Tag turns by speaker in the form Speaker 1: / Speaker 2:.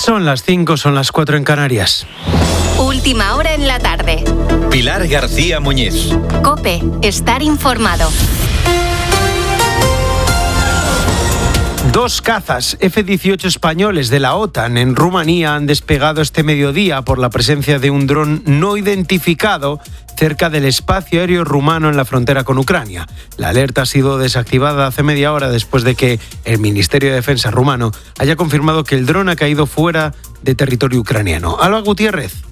Speaker 1: Son las 5, son las 4 en Canarias.
Speaker 2: Última hora en la tarde.
Speaker 3: Pilar García Muñiz.
Speaker 2: COPE, estar informado.
Speaker 1: 2 cazas F-18 españoles de la OTAN en Rumanía han despegado este mediodía por la presencia de un dron no identificado cerca del espacio aéreo rumano en la frontera con Ucrania. La alerta ha sido desactivada hace media hora después de que el Ministerio de Defensa rumano haya confirmado que el dron ha caído fuera de territorio ucraniano. Alba Gutiérrez.